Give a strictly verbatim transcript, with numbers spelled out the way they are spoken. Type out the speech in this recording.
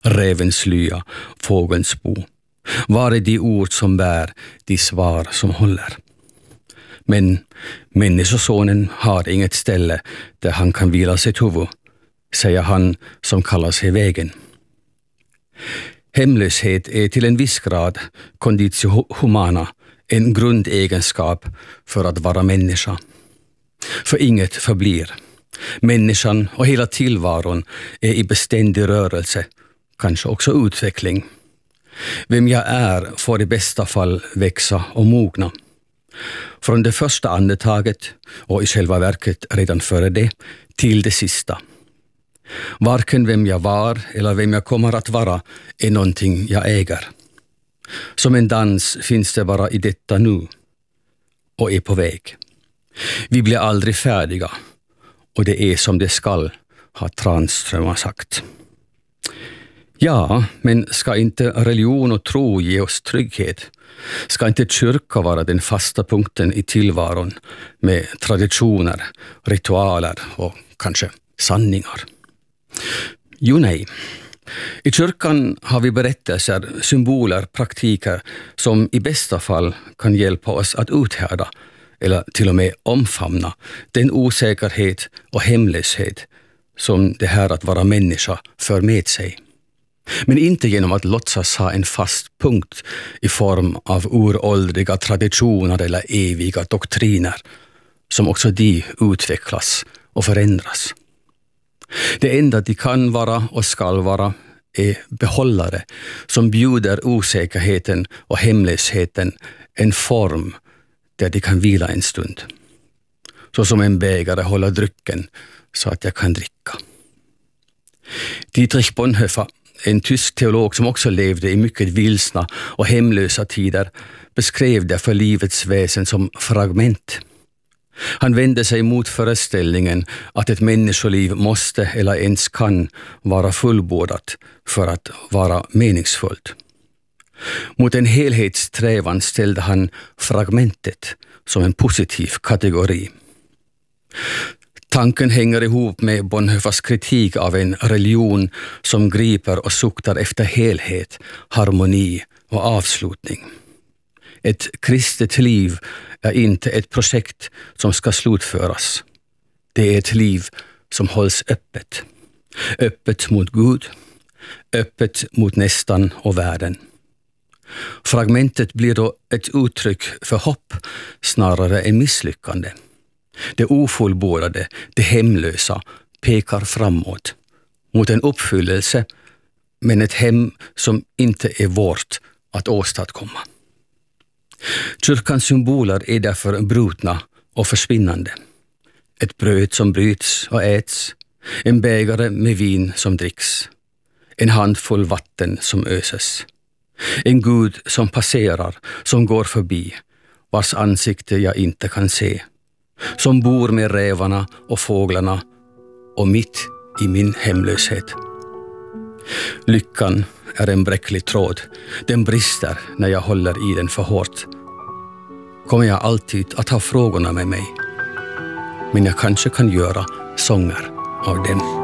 Rävens lya, fågelns bo. Var är de ord som bär, de svar som håller? Men människosonen har inget ställe där han kan vila sitt huvud, säger han som kallar sig vägen. Hemlöshet är till en viss grad conditio humana, en grundegenskap för att vara människa. För inget förblir. Människan och hela tillvaron är i beständig rörelse, kanske också utveckling. Vem jag är får i bästa fall växa och mogna. Från det första andetaget och i själva verket redan före det till det sista. Varken vem jag var eller vem jag kommer att vara är någonting jag äger. Som en dans finns det bara i detta nu och är på väg. Vi blir aldrig färdiga och det är som det skall, har Tranström sagt. Ja, men ska inte religion och tro ge oss trygghet? Ska inte kyrka vara den fasta punkten i tillvaron med traditioner, ritualer och kanske sanningar? Jo, nej. I kyrkan har vi berättelser, symboler, praktiker som i bästa fall kan hjälpa oss att uthärda eller till och med omfamna den osäkerhet och hemlöshet som det här att vara människa för med sig. Men inte genom att låtsas ha en fast punkt i form av uråldriga traditioner eller eviga doktriner som också de utvecklas och förändras. Det enda de kan vara och skall vara är behållare som bjuder osäkerheten och hemlösheten en form där de kan vila en stund. Så som en bägare håller drycken så att jag kan dricka. Dietrich Bonhoeffer, en tysk teolog som också levde i mycket vilsna och hemlösa tider, beskrev det för livets väsen som fragment. Han vände sig mot föreställningen att ett människoliv måste eller ens kan vara fullbordat för att vara meningsfullt. Mot en helhetssträvan ställde han fragmentet som en positiv kategori. Tanken hänger ihop med Bonhoeffers kritik av en religion som griper och suktar efter helhet, harmoni och avslutning. Ett kristet liv är inte ett projekt som ska slutföras. Det är ett liv som hålls öppet. Öppet mot Gud, öppet mot nästan och världen. Fragmentet blir då ett uttryck för hopp snarare än misslyckande. Det ofullbordade, det hemlösa pekar framåt mot en uppfyllelse, men ett hem som inte är vårt att åstadkomma. Kyrkans symboler är därför brutna och försvinnande. Ett bröd som bryts och äts, en bägare med vin som dricks, en handfull vatten som öses. En Gud som passerar, som går förbi, vars ansikte jag inte kan se. Som bor med rävarna och fåglarna och mitt i min hemlöshet. Lyckan är en bräcklig tråd. Den brister när jag håller i den för hårt. Kommer jag alltid att ha frågorna med mig. Men jag kanske kan göra sånger av dem.